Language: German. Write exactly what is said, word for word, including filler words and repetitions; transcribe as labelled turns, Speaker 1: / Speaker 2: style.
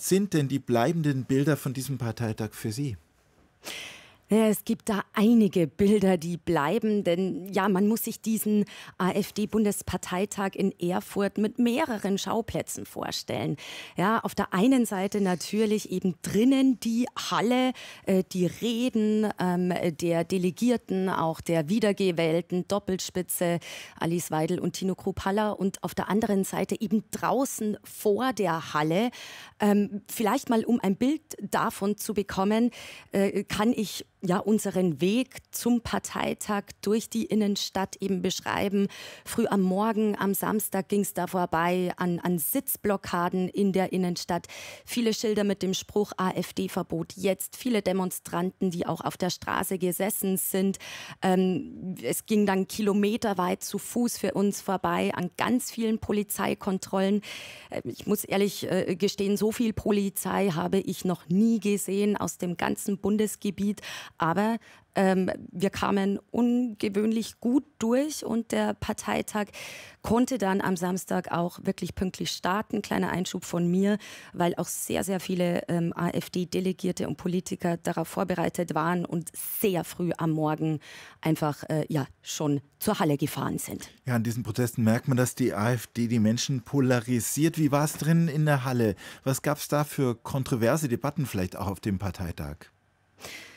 Speaker 1: sind denn die bleibenden Bilder von diesem Parteitag für Sie?
Speaker 2: Ja, es gibt da einige Bilder, die bleiben, denn ja, man muss sich diesen AfD-Bundesparteitag in Erfurt mit mehreren Schauplätzen vorstellen. Ja, auf der einen Seite natürlich eben drinnen die Halle, äh, die Reden ähm, der Delegierten, auch der Wiedergewählten, Doppelspitze, Alice Weidel und Tino Kruppalla, und auf der anderen Seite eben draußen vor der Halle. Ähm, vielleicht mal, um ein Bild davon zu bekommen, äh, kann ich ja unseren Weg zum Parteitag durch die Innenstadt eben beschreiben. Früh am Morgen, am Samstag ging es da vorbei an, an Sitzblockaden in der Innenstadt. Viele Schilder mit dem Spruch AfD-Verbot jetzt. Viele Demonstranten, die auch auf der Straße gesessen sind. Ähm, es ging dann kilometerweit zu Fuß für uns vorbei an ganz vielen Polizeikontrollen. Äh, ich muss ehrlich äh, gestehen, so viel Polizei habe ich noch nie gesehen aus dem ganzen Bundesgebiet. Aber ähm, wir kamen ungewöhnlich gut durch und der Parteitag konnte dann am Samstag auch wirklich pünktlich starten. Kleiner Einschub von mir, weil auch sehr, sehr viele ähm, AfD-Delegierte und Politiker darauf vorbereitet waren und sehr früh am Morgen einfach äh, ja, schon zur Halle gefahren sind.
Speaker 1: Ja, an diesen Protesten merkt man, dass die AfD die Menschen polarisiert. Wie war es drin in der Halle? Was gab es da für kontroverse Debatten vielleicht auch auf dem Parteitag?